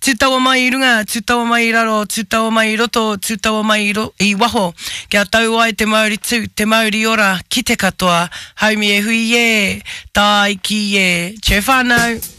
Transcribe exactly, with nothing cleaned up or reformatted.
tūtawa mai i runga, tūtawa mai i raro, tūtawa mai i roto, tūtawa mai i, ro, i waho. Kia tau ai te Māori tū, te Māori ora, ki te katoa, haumi e hui e, tā iki e, che whānau.